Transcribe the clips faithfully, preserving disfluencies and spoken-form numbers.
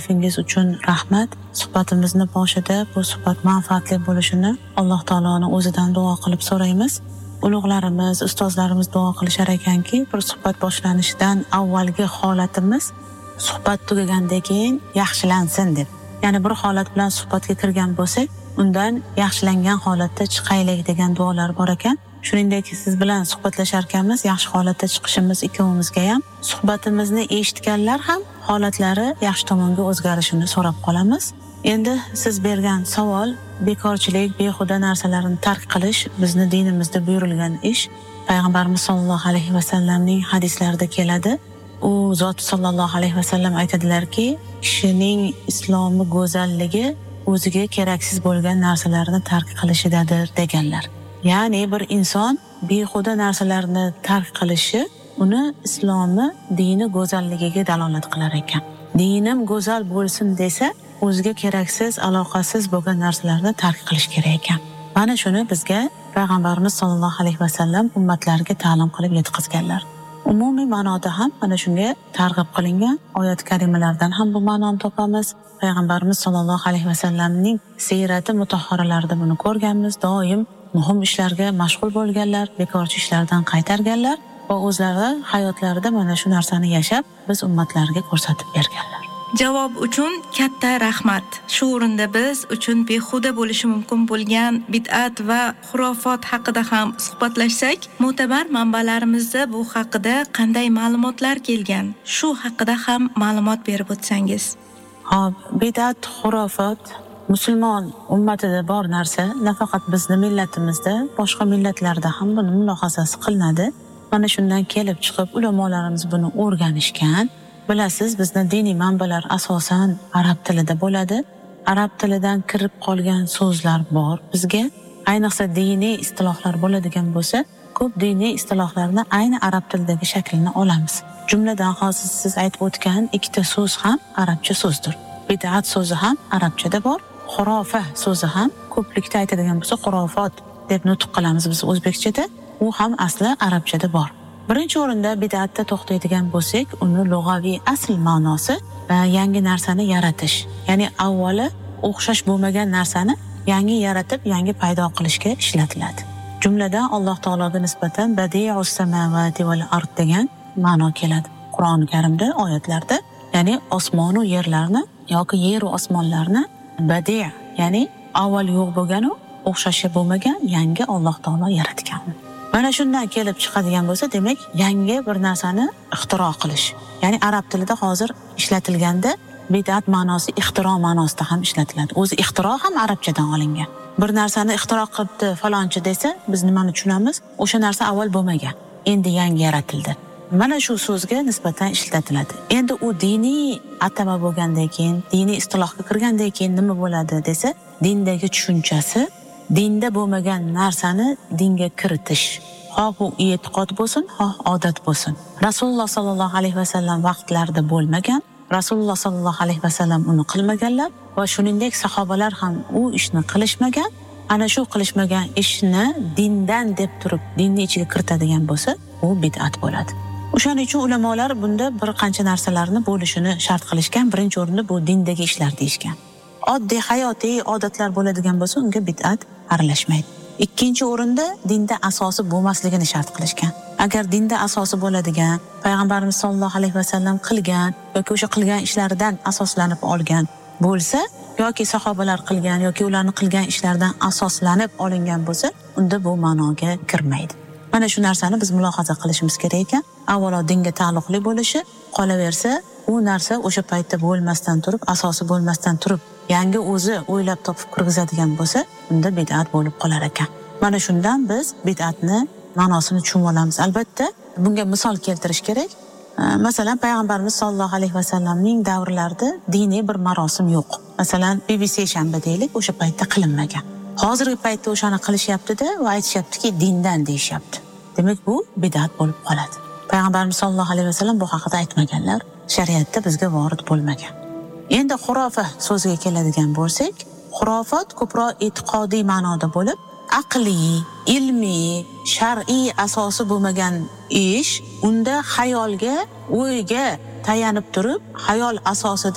taklifingiz uchun rahmat. Suhbatimizni boshida bu suhbat manfaatli bo'lishini Alloh taoloning o'zidan duo qilib so'raymiz. Ulug'larimiz, ustozlarimiz duo qilishar ekanki, bir suhbat boshlanishidan avvalgi holatimiz suhbat tugagandan keyin yaxshilansin deb. Ya'ni bir holat bilan suhbatga kirgan bo'lsak, undan yaxshilangan holatda chiqaylik degan duolar bor ekan. Shuningdek, siz bilan suhbatlashar ekanmiz, yaxshi holatda chiqishimiz ikkovimizga ham, suhbatimizni eshitganlar ham holatlari yaxshi tomonga o'zgarishini so'rab qolamiz. Endi siz bergan savol, bekorchilik, behuda narsalarni tark qilish bizni dinimizda buyurilgan ish. Payg'ambarimiz sollallohu alayhi vasallamning hadislarida keladi. U zot sollallohu alayhi vasallam aytadilarki, kishining islomi go'zalligi o'ziga keraksiz bo'lgan narsalarni tark qilishidadir deganlar. Ya'ni bir inson behuda narsalarni tark qilishi uni islomi, dini go'zalligiga dalolat qilar ekan. Dinim go'zal bo'lsin desa, o'ziga keraksiz, aloqasiz bo'lgan narsalarni tark qilish kerak ekan. Mana shuni bizga payg'ambarimiz sollallohu alayhi vasallam ummatlariga ta'lim qilib yetkazganlar. Umumiy ma'noda ham mana shunga targ'ib qilingan oyat karimalardan ham bu ma'noni topamiz. Payg'ambarimiz sollallohu alayhi vasallamning siyrati mutahharalarida buni ko'rganmiz. Doim muhim ishlarga mashg'ul bo'lganlar, bekorchi ishlardan qaytarganlar va o'zlari hayotlarida mana shu narsani yashab, biz ummatlarga ko'rsatib berganlar. Javob uchun katta rahmat. Shu o'rinda biz uchun behuda bo'lishi mumkin bo'lgan bid'at va xurofot haqida ham suhbatlashsak, mo'tabar manbalarimizda bu haqida qanday ma'lumotlar kelgan? Shu haqida ham ma'lumot berib o'tsangiz. Xo'p, bid'at, xurofot musulmon ummatida bor narsa, nafaqat bizning millatimizda, boshqa millatlarda ham buni mulohazasi qilinadi. Mana shundan kelib chiqib ulamolarimiz buni o'rganishgan. Bilasiz, bizning diniy manbalar asosan arab tilida bo'ladi. Arab tilidan kirib qolgan so'zlar bor bizga. Ayniqsa diniy istilohlar bo'ladigan bo'lsa, ko'p diniy istilohlarni ayni arab tilidagi shaklini olamiz. Jumladan hozir siz aytib o'tgan ikkita so'z ham arabcha so'zdir. Bid'at so'zi ham arabchada bor, xurofa so'zi ham ko'plikda aytadigan bo'lsa xurofot deb nutq qilamiz biz o'zbekchada, u ham asli arabchada bor. Birinchi o'rinda bid'atda to'xtaydigan bo'lsak, uni lug'aviy asl ma'nosi yangi narsani yaratish. Ya'ni avvalo o'xshash bo'lmagan narsani yangi yaratib, yangi paydo qilishga ishlatiladi. Jumladan Alloh taologa nisbatan badi'us samawati val ard degan ma'no keladi. Qur'oni Karimda oyatlarda, ya'ni osmon va yerlarni yoki yer va osmonlarni badi', ya'ni avval yo'q bo'lgan u o'xshashi bo'lmagan yangi Alloh taolo yaratgan. Mana shundan kelib chiqadigan bo'lsa, demak, yangi bir narsani ixtiro qilish. Ya'ni arab tilida hozir ishlatilganda bid'at ma'nosi ixtiro ma'nosida ham ishlatiladi. O'zi ixtiro ham arabchadan olingan. Bir narsani ixtiro qilibdi falonchi desa, biz nimani tushunamiz? O'sha narsa avval bo'lmagan, endi yangi yaratildi. Mana shu so'zga nisbatan ishlatiladi. Endi u diniy atama bo'lgandan keyin, diniy istilohga kirgandan keyin nima bo'ladi desa, dindagi tushunchasi dinda bo'lmagan narsani dinga kiritish. Xoh u e'tiqod bo'lsin, xoh odat bo'lsin. Rasululloh sollallohu alayhi vasallam vaqtlarida bo'lmagan, Rasululloh sollallohu alayhi vasallam uni qilmaganlar va shuningdek sahobalar ham u ishni qilishmagan. Ana shu qilishmagan ishni dindan deb turib, dinning ichiga kiritadigan bo'lsa, u bid'at bo'ladi. O'shaning uchun ulamolar bunda bir qancha narsalarni bo'lishini shart qilishgan. Birinchi o'rinda bu dindagi ishlar deyishgan. Oddiy hayotiy odatlar bo'ladigan bo'lsa, unga bid'at aralashmaydi. Ikkinchi o'rinda dinda asosi bo'lmasligini shart qilishgan. Agar dinda asosi bo'ladigan, payg'ambarimiz sollallohu alayhi vasallam qilgan yoki o'sha qilgan ishlaridan asoslanib olgan bo'lsa, yoki sahobalar qilgan yoki ularning qilgan ishlaridan asoslanib olingan bo'lsa, unda bu ma'noga kirmaydi. Mana shu narsani biz mulohaza qilishimiz kerak ekan. Avvalo dinga taalluqli bo'lishi, qolaversa, u narsa o'sha paytda bo'lmasdan turib, asosi bo'lmasdan turib, yangi o'zi o'ylab topib kirgizadigan bo'lsa, unda bid'at bo'lib qolar ekan. Mana shundan biz bid'atni ma'nosini tushunib olamiz. Albatta, bunga misol keltirish kerak. Masalan, payg'ambarimiz sollallohu alayhi vasallamning davrlarida diniy bir marosim yo'q. Masalan, B B C shanba deylik, o'sha paytda qilinmagan. Hozirgi paytda o'shani qilishyapti-da va aytishyaptiki, dindan deyishyapti. Demak, bu bid'at bo'lib qoladi. Payg'ambarimiz sollallohu alayhi vasallam bu haqida aytmaganlar, shariatda bizga vorid bo'lmagan. Endi xurofa so'ziga keladigan bo'lsak, xurofot ko'proq e'tiqodiy ma'noda bo'lib, aqliy, ilmiy, shar'iy asosi bo'lmagan ish, unda xayolga, o'yga tayanib turib, xayol asosida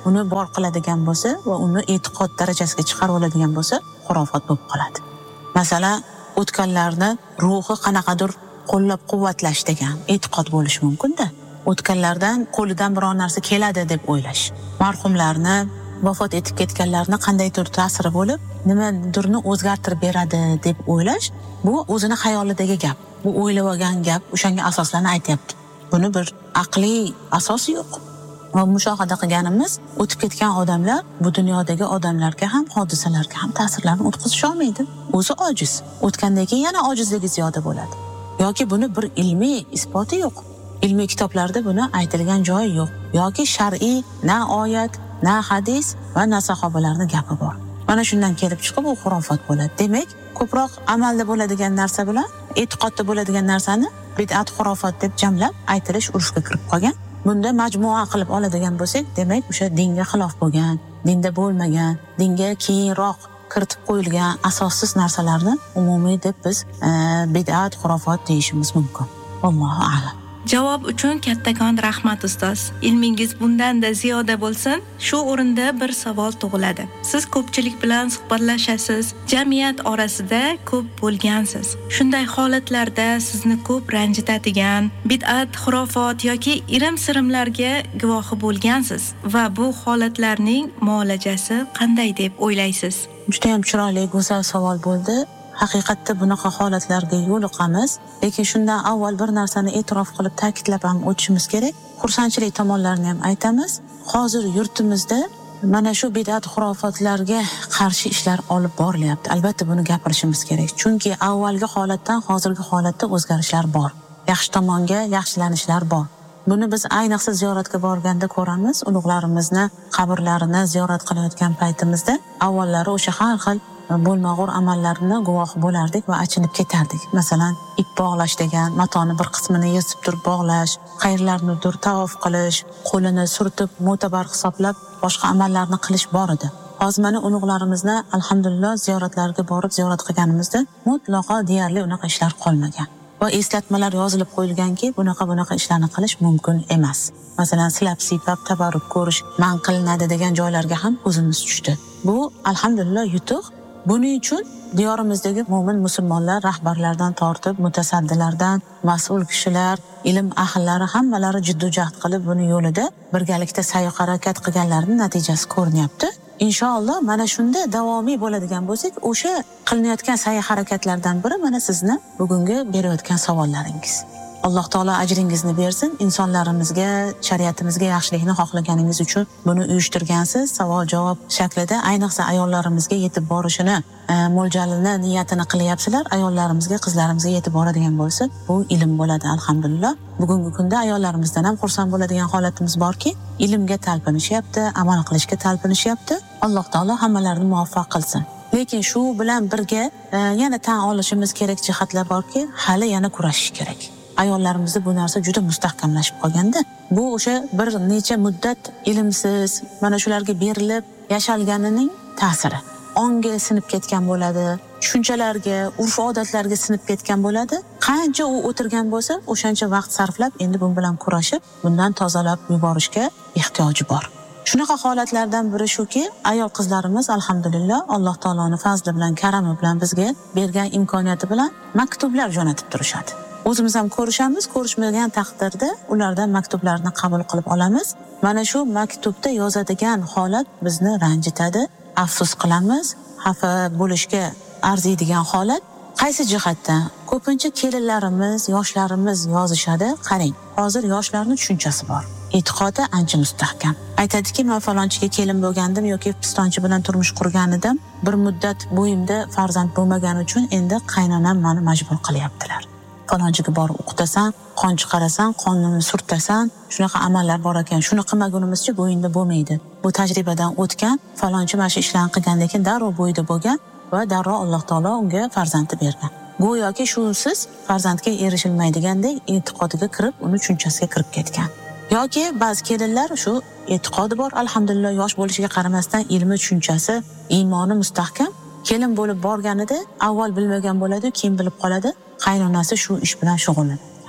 uni bor qiladigan bo'lsa va uni e'tiqod darajasiga chiqarib oladigan bo'lsa, xurofot bo'lib qoladi. Masalan, o'tganlarni ruhi qanaqadir qo'llab-quvvatlash degan e'tiqod bo'lishi mumkin-da. O'tganlardan qo'lidan biror narsa keladi deb o'ylash. Marhumlarni, vafot etib ketganlarni qandaydir ta'siri bo'lib, nimadirni o'zgartirib beradi deb o'ylash, bu o'zini xayolidagi gap. Bu o'ylab olgan gap, o'shanga asoslanib aytayapti. Buni bir aqliy asosi yo'q. Va mushohada qilganimiz, o'tib ketgan odamlar bu dunyodagi odamlarga ham, hodisalarga ham ta'sirlarni o'tkazisha olmaydi. O'zi ojiz. O'tgandan keyin yana ojizligi ziyoda bo'ladi. Yoki buni bir ilmiy isboti yo'q. Ilmiy kitoblarda buni aytilgan joyi yo'q. Yoki shar'iy na oyat, na hadis va na sahobalarning gapi bor. Mana shundan kelib chiqib u xurofot bo'ladi. Demak, ko'proq amalda bo'ladigan narsa bilan e'tiqodda bo'ladigan narsani bid'at xurofot deb jamlab aytilish urfga kirib qolgan. Bunda majmua qilib oladigan bo'lsak, demak, o'sha dinga xilof bo'lgan, dinda bo'lmagan, dinga keyinroq kiritib qo'yilgan asossiz narsalarni umumiy deb biz e, bid'at xurofot deyishimiz mumkin. Allohu a'lam. Javob uchun kattakon rahmat ustoz. Ilmingiz bundanda ziyoda bo'lsin. Shu o'rinda bir savol tug'iladi. Siz ko'pchilik bilan suhbatlashasiz, jamiyat orasida ko'p bo'lgansiz. Shunday holatlarda sizni ko'p ranjitadigan bid'at, xurofot yoki irim-sirimlarga guvohi bo'lgansiz va bu holatlarning muolajasi qanday deb o'ylaysiz? Juda ham chiroyli, go'zal savol bo'ldi. Haqiqatda bunaqa holatlarga yo'liqamiz, lekin shundan avval bir narsani e'tirof qilib ta'kidlab ham o'tishimiz kerak. Xursandchilik tomonlarini ham aytamiz. Hozir yurtimizda mana shu bid'at xurofotlarga qarshi ishlar olib borilyapti. Albatta buni gapirishimiz kerak. Chunki avvalgi holatdan hozirgi holatda o'zgarishlar bor. Yaxshi tomonga yaxshilanishlar bor. Buni biz ayniqsa ziyoratga borganda ko'ramiz. Ulug'larimizni qabrlarini ziyorat qilayotgan paytimizda avvallari o'sha har xil bo'lmag'ur amallarni guvohi bo'lardik va achinib ketardik. Masalan, ip bog'lash degan, matoni bir qismini yesib turib bog'lash, qayrlarnidir tavof qilish, qo'lini surtib mo'tabar hisoblab boshqa amallarni qilish bor edi. Hozir mana ulug'larimizni alhamdulillah ziyoratlarga borib ziyorat qilganimizda mutlaqo deyarli unaqa ishlar qolmagan. Va eslatmalar yozilib qo'yilganki, bunaqa bunaqa ishlarni qilish mumkin emas. Masalan, silab siypab tabarruk ko'rish man qilinadi degan joylarga ham ko'zimiz tushdi. Bu alhamdulillah yutuq. Buning uchun diyorimizdagi mo'min musulmonlar rahbarlardan tortib mutasaddilardan mas'ul kishilar, ilm ahllari hammalari jiddiy jahd qilib buni yo'lida birgalikda sa'y harakat qilganlarining natijasi ko'rinyapti. Inshaalloh mana shunda davomiy bo'ladigan bo'lsak, o'sha qilinayotgan sa'y harakatlardan biri mana sizni bugungi berayotgan savollaringiz. Alloh taolo ajringizni bersin. Insonlarimizga, shariatimizga yaxshilikni xohlaganingiz uchun buni uyushtirgansiz. Savol-javob shaklida ayniqsa ayollarimizga yetib borishini, e, mo'ljalini, niyatini qilyapsizlar. Ayollarimizga, qizlarimizga yetib boradigan bo'lsa, bu ilm bo'ladi alhamdulillah. Bugungi kunda ayollarimizdan ham xursand bo'ladigan holatimiz borki, ilmga talpinishyapti, amal qilishga talpinishyapti. Alloh taolo hammalarini muvaffaq qilsin. Lekin shu bilan birga e, yana tan olishimiz kerak jihatlar borki, hali yana kurashish kerak. Ayollarimizda bu narsa juda mustahkamlashib qolganda, bu o'sha bir necha muddat ilmsiz mana shularga berilib yashalganining ta'siri. Onga sinib ketgan bo'ladi, tushunchalarga, urf-odatlarga sinib ketgan bo'ladi. Qancha u o'tirgan bo'lsa, o'shancha vaqt sarflab endi bu bilan kurashib, bundan tozalab yuborishga ehtiyoji bor. Shunaqa holatlardan biri shuki, ayol qizlarimiz alhamdulillah Alloh taoloning fazli bilan, karami bilan bizga bergan imkoniyati bilan maktublar jo'natib turishadi. O'zimiz ham ko'rishamiz, ko'rishmagan taqdirda ulardan maktublarni qabul qilib olamiz. Mana shu maktubda yozadigan holat bizni ranjitadi, afsus qilamiz, xafa bo'lishga arziydigan holat. Qaysi jihatdan? Ko'pincha kelinlarimiz, yoshlarimiz yozishadi. Qarang, hozir yoshlarning tushunchasi bor. E'tiqodi ancha mustahkam. Aytadiki, men falonchiga kelin bo'lgandim yoki pistonchi bilan turmush qurgan edim. Bir muddat bo'yimda farzand bo'lmagani uchun endi qaynonam meni majbur qilyaptilar. Falonchiga borib o'qitasan, qon chiqarasan, qonini surtasan, shunaqa amallar bor ekan. Shuni qilmagunimizcha bo'yinda bo'lmaydi. Bu tajribadan o'tgan, falonchi mana shu ishlarni qilgan, lekin darrov bo'yida bo'lgan va darrov Alloh taolo unga farzandni bergan. Go'yoki shusiz farzandga erishilmaydigandek e'tiqodiga kirib, uni tushunchasiga kirib ketgan. Yoki ba'zi kelinlar shu e'tiqodi bor, alhamdulillah yosh bo'lishiga qaramasdan ilmi, tushunchasi, iymoni mustahkam. Kelin bo'lib borganida avval bilmagan bo'ladi, keyin bilib qoladi. Qaynonasi shu ish bilan shug'ullanadi.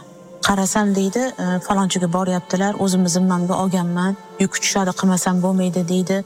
qarasam deydi, falonchiga boryaptilar, o'zimni zimmamga olganman, yuk tushadi, qilmasam bo'lmaydi deydi.